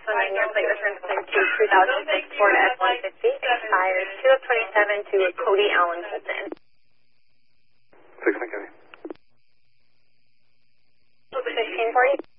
So 9 year plate returns claim to 2006 Ford F-150, expires 2 of 27 to Cody Allen Fulton. 6, thank you. 1540.